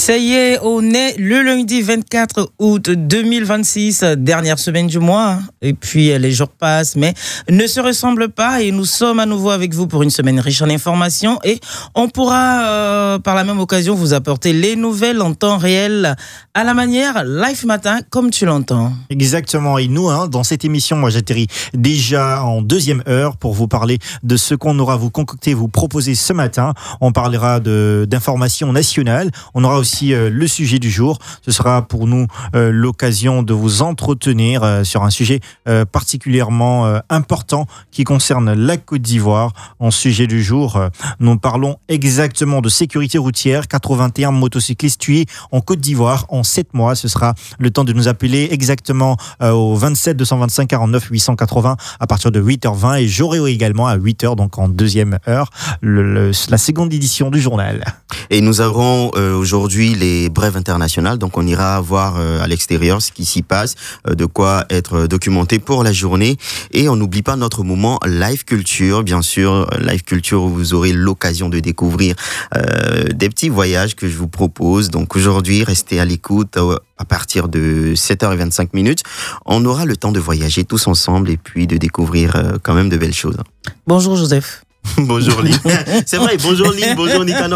Ça y est, on est le lundi 24 août 2026, dernière semaine du mois. Et puis les jours passent, mais ne se ressemblent pas. Et nous sommes à nouveau avec vous pour une semaine riche en informations. Et on pourra, par la même occasion, vous apporter les nouvelles en temps réel à la manière Live Matin, comme tu l'entends. Exactement. Et nous, dans cette émission, moi j'atterris déjà en deuxième heure pour vous parler de ce qu'on aura vous concocter, vous proposer ce matin. On parlera d'informations nationales. On aura aussi le sujet du jour. Ce sera pour nous l'occasion de vous entretenir sur un sujet particulièrement important qui concerne la Côte d'Ivoire. En sujet du jour, nous parlons exactement de sécurité routière. 81 motocyclistes tués en Côte d'Ivoire en 7 mois. Ce sera le temps de nous appeler exactement au 27 225 49 880 à partir de 8h20 et j'aurai également à 8h, donc en deuxième heure, la seconde édition du journal. Et nous aurons aujourd'hui les brèves internationales, donc on ira voir à l'extérieur ce qui s'y passe, de quoi être documenté pour la journée. Et on n'oublie pas notre moment Live Culture, bien sûr, Live Culture où vous aurez l'occasion de découvrir des petits voyages que je vous propose. Donc aujourd'hui, restez à l'écoute à partir de 7h25. On aura le temps de voyager tous ensemble et puis de découvrir quand même de belles choses. Bonjour Joseph. Bonjour Lynn. C'est vrai, bonjour Lynn, bonjour Nicanor.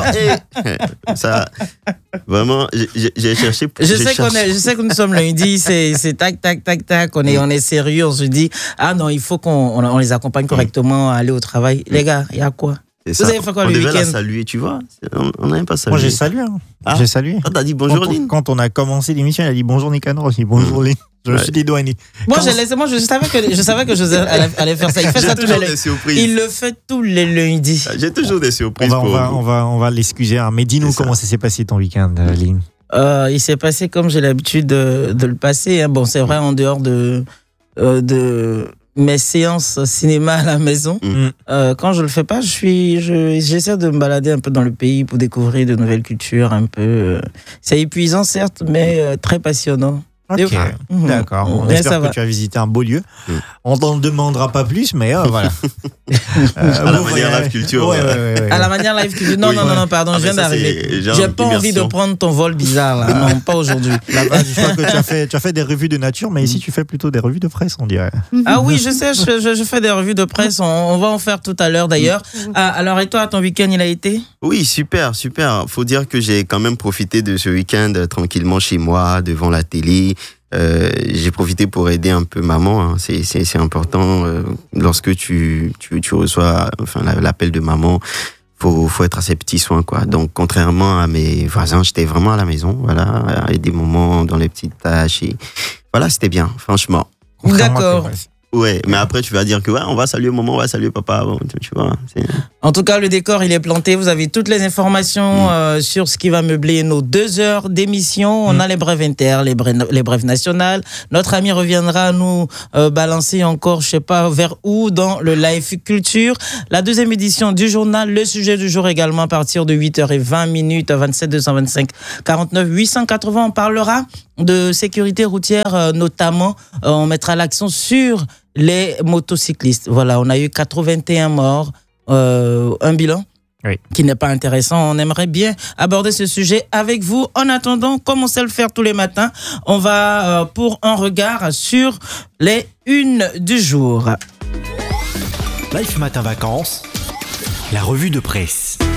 Ça, vraiment, j'ai cherché. Je sais que nous sommes lundi, c'est tac, tac, tac, tac. On est sérieux, on se dit, ah non, il faut qu'on les accompagne correctement à aller au travail. Les gars, il y a quoi? Vous avez fait quoi le week-end? On devait la saluer, tu vois. On n'avait pas salué. Moi, j'ai salué. J'ai salué. T'as dit bonjour Lynn. Quand on a commencé l'émission, il a dit bonjour Nicanor. J'ai dit bonjour Lynn. Je me suis dédouané. Moi, je savais que Joseph allait faire ça. Il fait ça tous les lundis. Il le fait tous les lundis. J'ai toujours des surprises pour vous. On va l'excuser. Mais dis-nous comment ça s'est passé ton week-end, Lynn. Il s'est passé comme j'ai l'habitude de le passer. Bon, c'est vrai, en dehors de mes séances cinéma à la maison. Quand je le fais pas, j'essaie de me balader un peu dans le pays pour découvrir de nouvelles cultures. Un peu, c'est épuisant certes, mais très passionnant. Ok, d'accord. On espère que tu as visité un beau lieu. On t'en demandera pas plus, mais voilà. À la manière Live Culture. Ouais. À la manière Live Culture. Non, pardon, je viens d'arriver. J'ai pas envie de prendre ton vol bizarre, là. Non, pas aujourd'hui. Là-bas, je crois que tu as fait des revues de nature, mais ici, tu fais plutôt des revues de presse, on dirait. Ah oui, je sais, je fais des revues de presse. On va en faire tout à l'heure, d'ailleurs. Alors, et toi, ton week-end, il a été? Oui, super. Faut dire que j'ai quand même profité de ce week-end tranquillement chez moi, devant la télé. J'ai profité pour aider un peu maman. C'est important lorsque tu reçois l'appel de maman. Faut être à ses petits soins, quoi. Donc contrairement à mes voisins, j'étais vraiment à la maison, voilà, à aider maman dans les petites tâches et voilà, c'était bien, franchement. D'accord. Ouais, mais après tu vas dire que on va saluer maman, on va saluer papa avant, tu vois. En tout cas, le décor il est planté. Vous avez toutes les informations sur ce qui va meubler nos 2 heures d'émission. On a les brèves inter, les brèves nationales. Notre ami reviendra nous balancer encore, je sais pas vers où, dans le Live Culture. La deuxième édition du journal, le sujet du jour également à partir de 8h20, 27 225 49 880. On parlera de sécurité routière notamment. On mettra l'accent sur les motocyclistes. Voilà, on a eu 81 morts, un bilan qui n'est pas intéressant. On aimerait bien aborder ce sujet avec vous. En attendant, comme on sait le faire tous les matins, on va pour un regard sur les unes du jour. Live Matin Vacances, la revue de presse.